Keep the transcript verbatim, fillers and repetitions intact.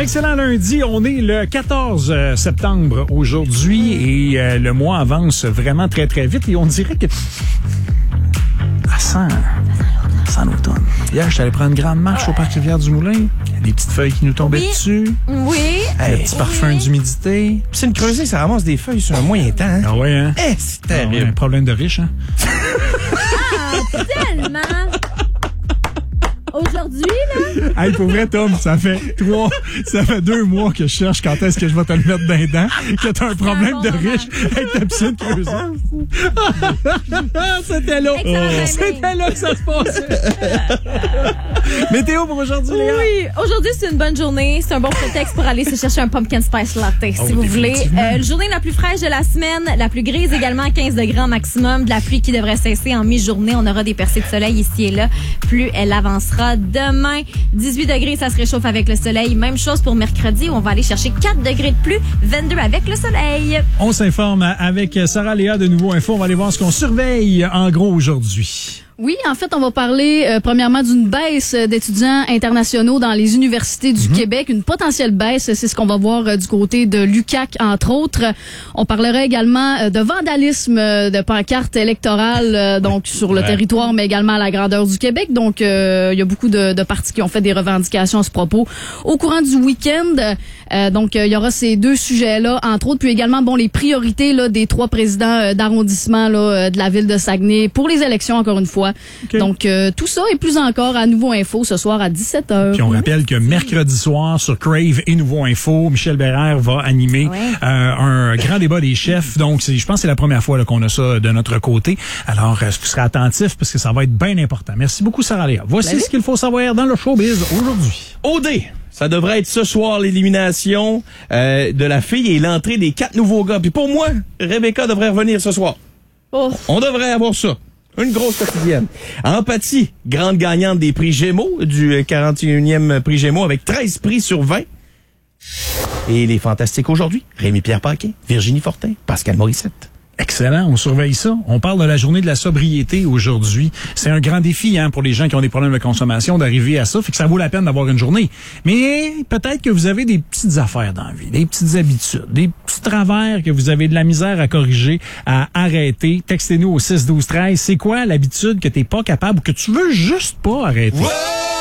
excellent lundi. On est le quatorze septembre aujourd'hui et euh, le mois avance vraiment très, très vite. Et on dirait que... Ça sent... Ça sent l'automne. Hier, je suis allé prendre une grande marche au parc Rivière-du-Moulin. Il y a des petites feuilles qui nous tombaient oui. dessus. Oui. Hey, le petit oui. parfum d'humidité. Puis c'est une creusée, ça ramasse des feuilles sur un moyen temps. Hein? Ah ouais, hein? Eh, c'est terrible. Ah ouais, un problème de riche, hein? Ah, tellement! Aujourd'hui, là? Hey, pour vrai, Tom, ça fait trois, ça fait deux mois que je cherche quand est-ce que je vais te le mettre dans les dents, que t'as un problème bon de moment. riche avec ta piscine creusée. C'était là. Excellent timing. C'était là que ça se passait. Météo pour aujourd'hui, Léa? Oui, aujourd'hui, c'est une bonne journée. C'est un bon prétexte pour aller se chercher un pumpkin spice latte, si Oh, vous voulez. définitivement. Euh, la journée la plus fraîche de la semaine, la plus grise également, quinze degrés en maximum. De la pluie qui devrait cesser en mi-journée. On aura des percées de soleil ici et là. Plus elle avancera demain. dix-huit degrés, ça se réchauffe avec le soleil. Même chose pour mercredi où on va aller chercher quatre degrés de plus, vingt-deux avec le soleil. On s'informe avec Sarah Léa de Nouveau Info. On va aller voir ce qu'on surveille en gros aujourd'hui. Oui, en fait, on va parler euh, premièrement d'une baisse d'étudiants internationaux dans les universités du mm-hmm. Québec, une potentielle baisse, c'est ce qu'on va voir euh, du côté de l'U Q A C, entre autres. On parlera également euh, de vandalisme euh, de pancartes électorales, euh, donc sur le ouais. territoire, mais également à la grandeur du Québec. Donc, euh, il y a beaucoup de, de partis qui ont fait des revendications à ce propos au courant du week-end. Euh, donc, il euh, y aura ces deux sujets-là, entre autres, puis également, bon, les priorités là des trois présidents euh, d'arrondissement là euh, de la ville de Saguenay pour les élections, encore une fois. Okay. Donc, euh, tout ça et plus encore à Nouveau Info ce soir à dix-sept heures. Puis on rappelle que mercredi soir sur Crave et Nouveau Info, Michel Bérère va animer ouais. euh, un grand débat des chefs. Donc, c'est, je pense que c'est la première fois là, qu'on a ça de notre côté. Alors, euh, vous serez attentifs parce que ça va être bien important. Merci beaucoup, Sarah Léa. Voici ben, ce qu'il faut savoir dans le showbiz aujourd'hui. O D! Ça devrait être ce soir l'élimination euh, de la fille et l'entrée des quatre nouveaux gars. Puis pour moi, Rebecca devrait revenir ce soir. Oh. On devrait avoir ça. Une grosse quotidienne. Empathie, grande gagnante des prix Gémeaux, du quarante et unième prix Gémeaux avec treize prix sur vingt. Et les fantastiques aujourd'hui, Rémi-Pierre Paquin, Virginie Fortin, Pascal Morissette. Excellent, on surveille ça. On parle de la journée de la sobriété aujourd'hui. C'est un grand défi hein, pour les gens qui ont des problèmes de consommation d'arriver à ça, fait que ça vaut la peine d'avoir une journée. Mais peut-être que vous avez des petites affaires dans la vie, des petites habitudes, des petits travers que vous avez de la misère à corriger, à arrêter. Textez-nous au six douze treize. C'est quoi l'habitude que t'es pas capable ou que tu veux juste pas arrêter? Ouais!